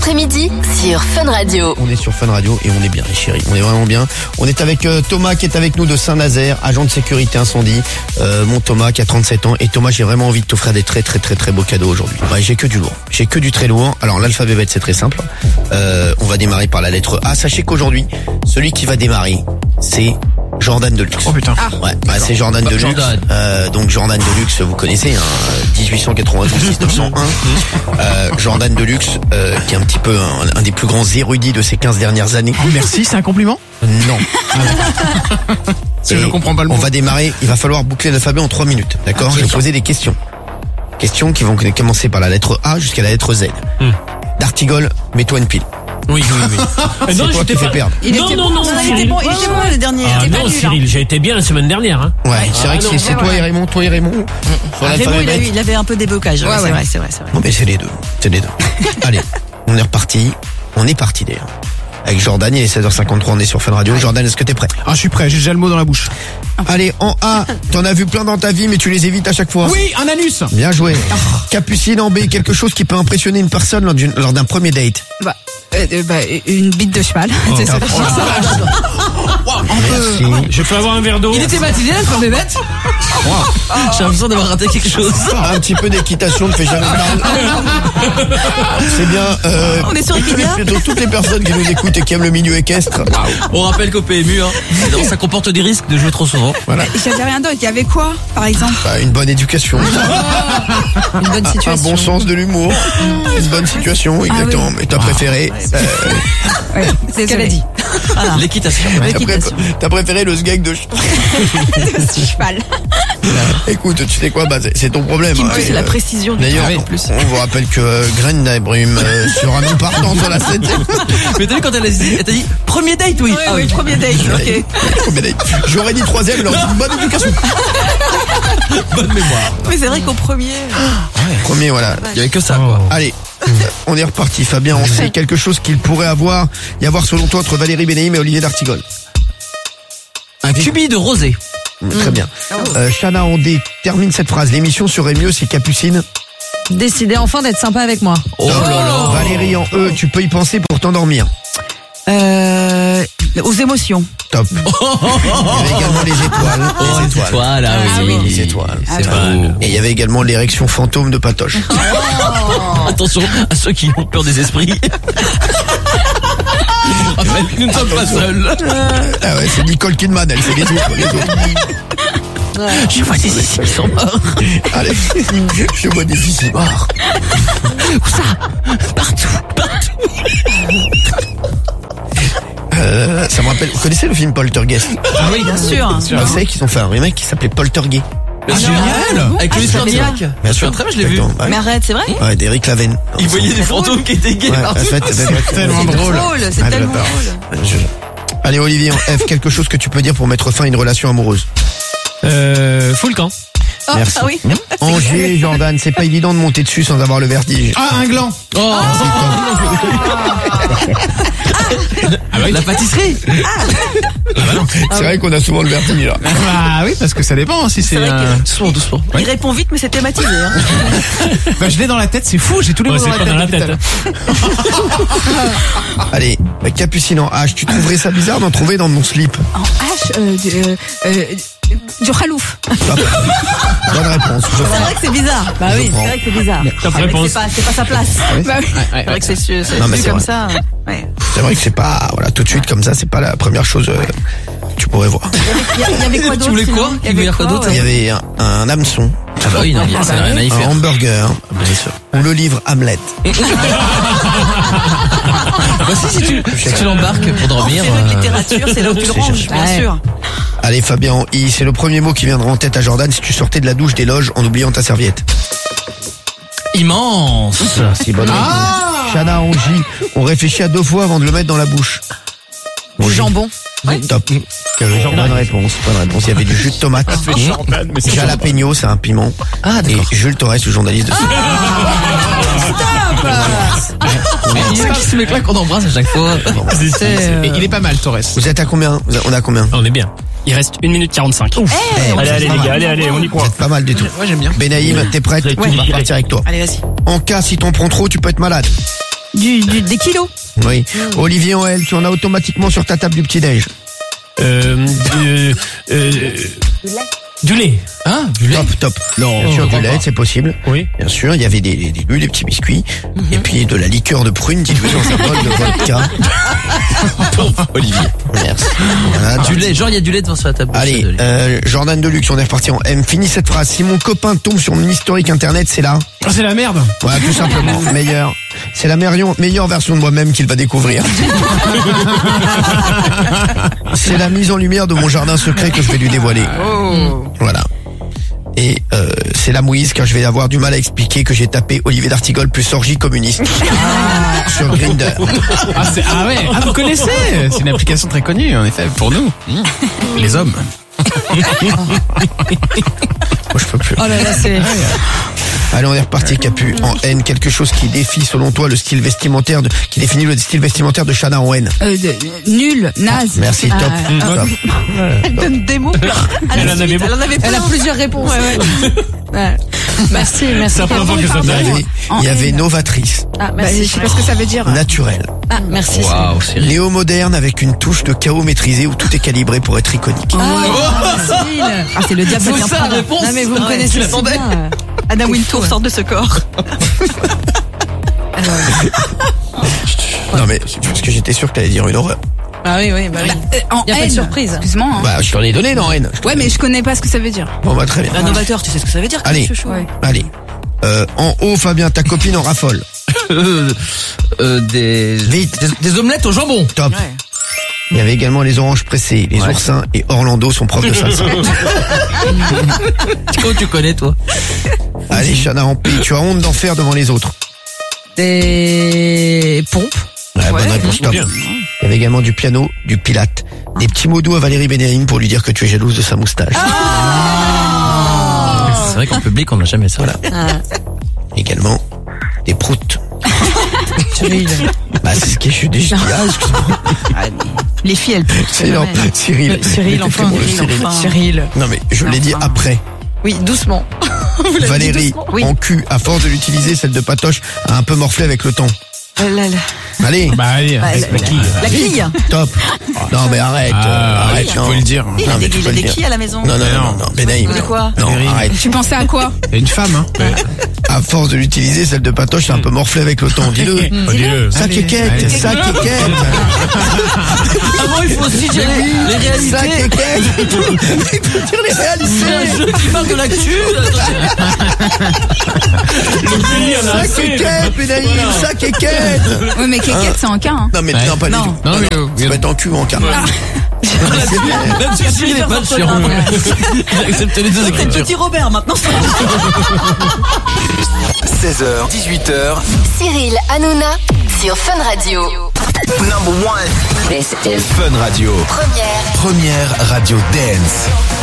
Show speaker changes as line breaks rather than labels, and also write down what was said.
Après-midi sur Fun Radio.
On est sur Fun Radio et on est bien, les chéris. On est vraiment bien. On est avec Thomas qui est avec nous de Saint-Nazaire, agent de sécurité incendie. Mon Thomas qui a 37 ans. Et Thomas, j'ai vraiment envie de t'offrir des très beaux cadeaux aujourd'hui. Ouais, j'ai que du lourd. J'ai que du très lourd. Alors l'alphabet bête, c'est très simple. On va démarrer par la lettre A. Sachez qu'aujourd'hui, celui qui va démarrer, c'est Jordan Deluxe.
Oh putain.
Ouais, bah, c'est Jordan Deluxe. Donc Jordan Deluxe, vous connaissez, hein, 1892-1901. Jordan Deluxe, qui est un petit peu un des plus grands érudits de ces 15 dernières années.
Oh, merci, c'est un compliment?
Non.
Je ne comprends pas le mot.
On va démarrer, il va falloir boucler l'alphabet en 3 minutes, d'accord? Je vais poser des questions. Questions qui vont commencer par la lettre A jusqu'à la lettre Z. D'Artigol, mets-toi une pile.
Oui.
C'est
Non,
toi qui fais perdre.
Non,
Il était bon le dernier.
Ah non, Cyril, j'ai été bien la semaine dernière. Hein.
Ouais, c'est vrai que c'est toi et Raymond, Sur l'alphabet
Raymond,
bête.
il avait un peu des blocages. Ouais, c'est vrai.
Non mais c'est les deux. Allez, on est reparti. On est parti d'ailleurs. Avec Jordan, il est 16h53, on est sur Fun Radio. Jordan, est-ce que t'es prêt?
Ah, je suis prêt, j'ai déjà le mot dans la bouche.
Allez, en A, t'en as vu plein dans ta vie, mais tu les évites à chaque fois.
Oui, un anus.
Bien joué. Capucine en B, quelque chose qui peut impressionner une personne lors d'un premier date.
Une bite de cheval. C'est ça.
Merci.
Je peux avoir un verre d'eau?
Il était baptisé la première bête. J'ai l'impression d'avoir raté quelque chose.
Un petit peu d'équitation ne fait jamais mal. C'est bien.
On est sur Wikipédia.
Donc toutes les personnes qui nous écoutent et qui aiment le milieu équestre.
On rappelle qu'au PMU, ça comporte des risques de jouer trop souvent.
Voilà.
J'avais rien d'autre. Il y avait quoi, par exemple?
Une bonne éducation.
Une bonne situation.
Un bon sens de l'humour. Une bonne situation, exactement.
oui.
Mais ta préférée.
C'est ce qu'elle a dit. Voilà.
L'équitation.
T'as préféré le sgeg de
Cheval.
Écoute, tu sais quoi, c'est ton problème.
Qui me plaît, c'est la précision du
D'ailleurs,
terme, en plus.
on vous rappelle que Graine d'Abrume sera non partant sur la 7e.
Mais t'as vu quand elle t'a dit premier date, oui.
Oui, premier date, ok.
Premier date. J'aurais dit 3e, alors bonne éducation.
Bonne mémoire.
Mais c'est vrai qu'au premier.
Premier, voilà.
Il y avait que ça, quoi.
Allez, on est reparti. Fabien, on sait quelque chose qu'il pourrait y avoir selon toi entre Valérie Benaïm et Olivier d'Artigol.
Un cubi de rosé.
Très bien. Chana Ondé termine cette phrase. L'émission serait mieux si Capucine.
Décidez enfin d'être sympa avec moi.
Oh là là.
Valérie en E, tu peux y penser pour t'endormir.
Aux émotions.
Top. Il y avait également les étoiles.
Les étoiles,
Les étoiles.
C'est mal.
Et il y avait également l'érection fantôme de Patoche.
Attention à ceux qui ont peur des esprits. Nous ne sommes pas seuls.
Ah ouais, c'est Nicole Kidman, elle fait les autres.
Je vois des ici qui sont morts.
Allez, je vois des ici morts.
Où ça? Partout.
Ça me rappelle, vous connaissez le film Poltergeist?
Ah oui, bien sûr.
Vous savez qu'ils ont fait un remake qui s'appelait Poltergeist.
Génial. Avec le
c'est bien.
Bien sûr.
Très bien, je l'ai vu.
Exactement.
Mais arrête, c'est vrai?
Ouais, d'Eric Laven.
Il voyait des fantômes qui étaient gays partout.
C'est
tellement drôle.
C'est tellement drôle.
Allez, Olivier, en F, quelque chose que tu peux dire pour mettre fin à une relation amoureuse.
Full camp.
Merci.
Ah oui.
En G, Jordan, c'est pas évident de monter dessus sans avoir le vertige.
Ah, un gland.
Oh. La pâtisserie.
C'est vrai qu'on a souvent le vertige, là.
Ah oui, parce que ça dépend si c'est.
C'est vrai que-
Doucement.
Il répond vite, mais c'est thématisé. Hein.
Bah, je l'ai dans la tête, c'est fou, j'ai tous les mots
Ouais, c'est pas
dans
dans
la
la
tête.
tête.
depuis tout à l'heure.
Allez, Capucine en H, tu trouverais ça bizarre d'en trouver dans mon slip?
En H, du khalouf.
Bonne réponse.
C'est vrai que c'est bizarre. Bah oui,
prends.
c'est vrai que c'est bizarre.
Top
C'est vrai que
réponse.
c'est pas sa place. Bah oui. C'est vrai que c'est
Non, mais
vu
c'est
comme
vrai.
ça. Ouais.
C'est vrai que c'est pas, voilà, tout de suite comme ça, c'est pas la première chose que tu pourrais voir.
Il y avait quoi d'autre?
Tu voulais quoi?
sinon
Il voulait dire quoi d'autre?
Il y avait un hameçon,
Ah bah oui, non, ça n'a rien à y
un
faire.
hamburger,
Bien sûr.
ou le livre Hamlet.
Voici si tu l'embarques pour dormir.
C'est vrai que littérature, c'est là où tu le ranges, bien
Ouais.
sûr.
Allez, Fabien en I, c'est le premier mot qui viendra en tête à Jordan si tu sortais de la douche des loges en oubliant ta serviette.
Immense.
C'est bonne réponse. Chana en J, on réfléchit à 2 fois avant de le mettre dans la bouche.
Du jambon.
Top. Bonne réponse. Il y avait du jus de tomate. Jalapeno, c'est un piment.
Ah, d'accord.
Et Jules Torres, le journaliste de
C'est qui ce mec-là qu'on embrasse à chaque fois?
Et il est pas mal, Torres.
Vous êtes à combien? On a combien?
On est bien. Il reste 1 minute 45. Allez les gars, allez, on y
Vous
croit.
êtes pas mal du tout.
Ouais, j'aime bien.
Benaïm, t'es prête?
Ouais.
On va repartir avec toi.
Allez, vas-y.
En cas, si t'en prends trop, tu peux être malade.
Des kilos.
Oui. Olivier Noël, tu en as automatiquement sur ta table du petit-déj.
Du lait.
Ah, du lait.
Top. Non, bien sûr, du lait, c'est possible.
Oui.
Bien sûr, il y avait des petits biscuits, et puis de la liqueur de prune diluée dans un bol de vodka.
Olivier.
Merci. Voilà,
Du lait, genre il y a du lait devant sur la table.
Allez, Jordan Deluxe, on est reparti en M. Finis cette phrase. Si mon copain tombe sur mon historique internet, c'est là.
Oh, c'est la merde.
Voilà, tout simplement. Meilleur. C'est la meilleure version de moi-même qu'il va découvrir. C'est la mise en lumière de mon jardin secret que je vais lui dévoiler. Voilà. Et c'est la mouise car je vais avoir du mal à expliquer que j'ai tapé Olivier d'Artigol plus orgie communiste sur Grindr.
Ah ouais. Ah, vous connaissez. C'est une application très connue, en effet, pour nous. Les hommes.
Moi je peux plus.
Oh là là, c'est...
Allez, on est reparti, Capu. En N, quelque chose qui défie, selon toi, le style vestimentaire qui définit le style vestimentaire de Chana en N.
Nul, naze.
Merci, top. Top.
Elle donne des mots. Elle en avait plein. Elle a plusieurs réponses. Ouais. Merci.
C'est la première fois que ça t'arrive.
Il y avait novatrice,
Ah, merci. Je sais pas ce que ça veut dire.
naturelle,
Merci.
Waouh, c'est
néo-moderne avec une touche de chaos maîtrisée où tout est calibré pour être iconique.
Ah, c'est le diable
C'est
avec un
ça, la
Prada.
réponse.
Non, mais vous me
Ouais,
connaissez
tu
si
l'attendais.
bien. Anna Wintour sort de ce corps.
Non mais, parce que j'étais sûr que t'allais dire une horreur.
Ah oui, bah oui. En
Y a pas de
N,
surprise.
Excuse-moi. Hein.
Bah, je t'en ai donné dans N.
Ouais, mais je connais pas ce que ça veut dire.
Bon, bah, très bien.
Un novateur, tu sais ce que ça veut dire?
Allez.
Ouais.
Allez. En haut, Fabien, ta copine en raffole. Vite.
Des omelettes au jambon.
Top. Il y avait également les oranges pressées, les oursins et Orlando, son prof de salsa.
Oh, tu connais, toi.
Allez, Chana en P, tu as honte d'en faire devant les autres.
Des pompes.
Ouais, bonne réponse, top.
bien.
Il y avait également du piano, du pilate, des petits mots doux à Valérie Bénéine pour lui dire que tu es jalouse de sa moustache.
C'est vrai qu'en public, on n'a jamais ça.
Voilà. Également, des proutes. Bah, c'est ce que je suis déjà.
Les filles, elles
C'est énorme. Cyril.
Cyril, enfin.
Mettez-moi le Cyril.
Cyril.
Non, mais je l'ai dit après.
Oui, doucement.
Valérie,
Oui.
en cul, à force de l'utiliser, celle de Patoche a un peu morflé avec le temps. Allez,
Bah allez,
La quille.
top. Non, mais arrête, arrête,
tu
non.
peux le dire.
Non, mais tu peux le dire.
Qui à la maison?
Non, Benaïm.
De quoi?
Non, arrête.
Tu pensais à quoi?
Il y a une femme, hein.
À force de l'utiliser, celle de Patoche a un peu morflé avec le temps. Dis-le.
Dis-le.
Ça quéquette,
Allez.
ça quéquette.
Avant, il faut aussi gérer les
Ça
réalités.
quéquette. Il faut dire les
C'est un
réalités.
jeu qui parle de l'actu.
Ça quéquette, Benaïm, ça quéquette.
Oui, mais Kékette, c'est en cas, hein.
Non, mais non, pas du tout.
Non, mais,
Ça peut être en cul ou en cas.
Même si il n'est pas le chiant. J'accepte les deux
C'est
écritures.
petit Robert maintenant.
16h, 18h,
Cyril Hanouna sur Fun Radio.
number one.
This is
Fun Radio.
première
Première radio dance.